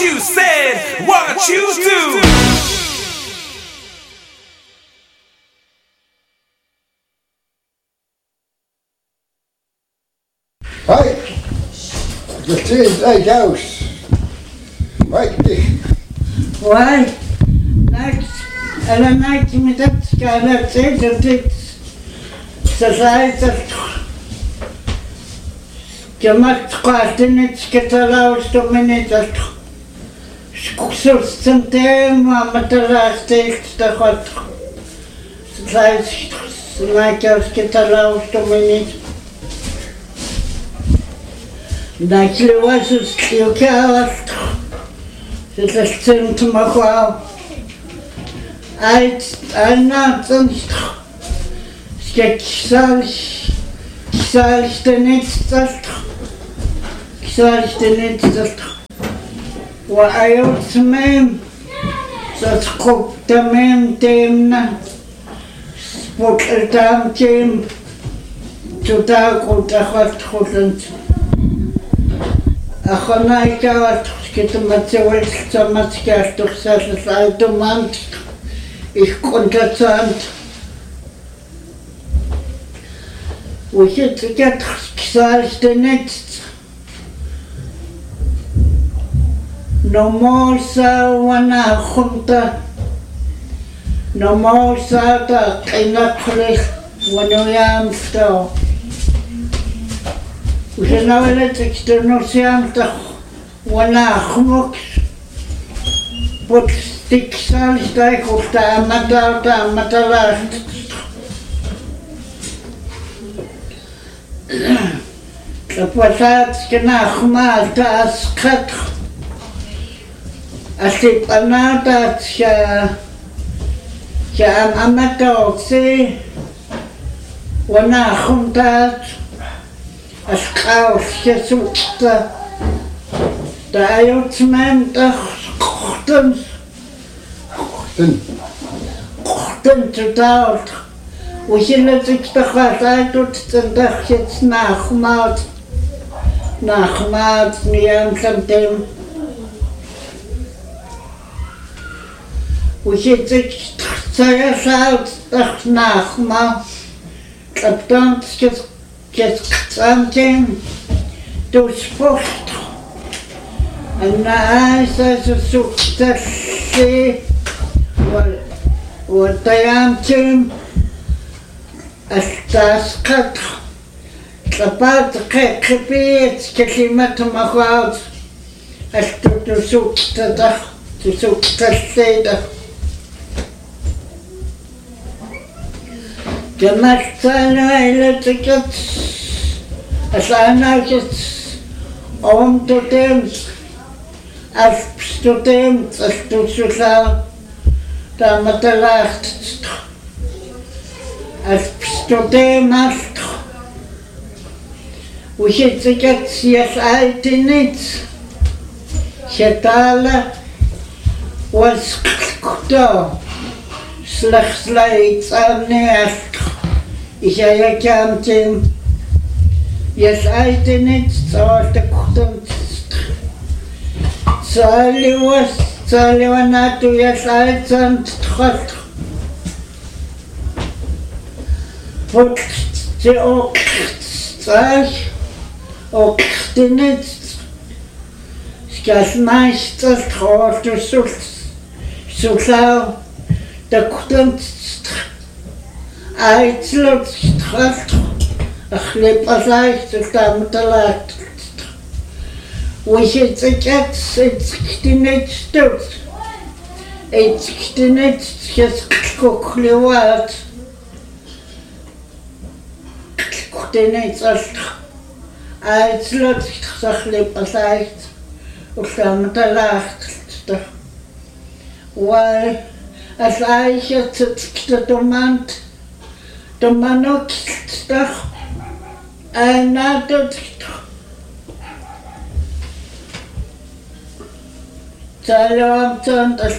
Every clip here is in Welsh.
you said, what you do. Right, the Tuesday house. Right, why? Next, and a night me that skylar says and it's society. Gemacht quasi nicht getalaust minutes. Skus zum Thema mit der Last der hat. Society like us getalaust minutes. Actually, was it you can't? It's a thing to my wow. I'm not sonst. Ich sag dir nicht das. Ich sag dir nicht das. Wa ayot mem. Das kommt der mem dem na. Spottam dem. Total gut hat gut. Ахона икават скитаматсевал саматскаш тухсас альтумант их контацант ухит гет ксалстенет номоса вана хунта номоса та инакхлих вануямсто Уже навалится, что носиам-то ванахмок, под стиксал, стайку, там маталаш. Запасаться нахмал, та скат, а сипаната, чам аматоци, ванахмтат. Aschaus gesucht, da Jutzmann doch kochten zu dort. Wo ich sich doch was tut, dann doch jetzt nachmalt, mir am dem. Wo ich sich sehr schaut, doch nachmalt, ob dann something to sport. And I said to see what I am to as das cut. The part creates Kilimatamahad as to suit the state. The master electric as I know it's on to them as to them as to Susan the Matalacht as to them as we should get yes I didn't Shetala was to slechts lights on the ich can't yes, I didn't start the cotton. Sally was not to yes, I sent hot. But the oak didn't scarce meister thought to so the cotton. I looked Ach, leicht ist da mit der Leid. Wo ich jetzt die nicht stürzt. Jetzt die nicht, jetzt guck die Welt. Guck die nicht, als leicht, sag leicht. Und da mit der Leid. Weil, als ich jetzt der Domant, der Mann auch doch. Not Zahlung das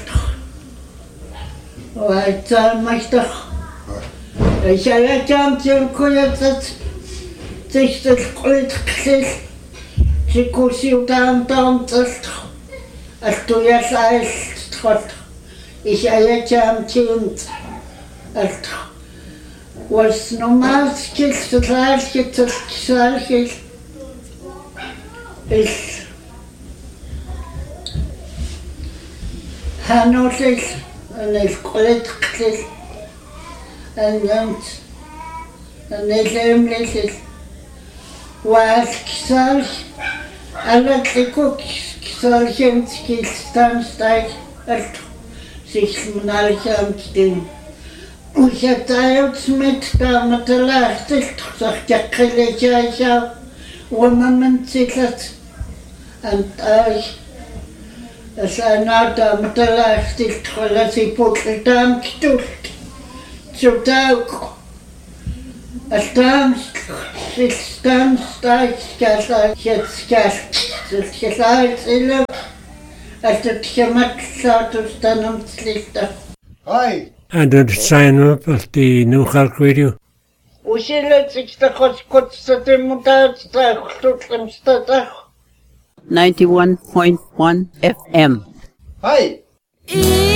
weil zahl mich doch. Ich habe ganz kurz sich das Gold gekriegt. Sie kursiert dann das Altuiasail trot. Ich ayacham tint. Was normalskis salskis is Hanosis and is collected and is was kisal Alakiko Kisalchemski Stansteig sich Monarcham stimmen. Ich hatte uns mit damit erleichtert, sagt der Killeja, wo man sich hat. Und ich, es einer damit erleichtert, weil sie Putzldam gestuft. Zu Tag. Es dann jetzt gesagt, als het gemaakt staat, dan om het licht. Hi. And then sign up at the New Clark Radio. Усилить zich Господь, что ты мутаешь, что там что-то. 91.1 FM. Hi.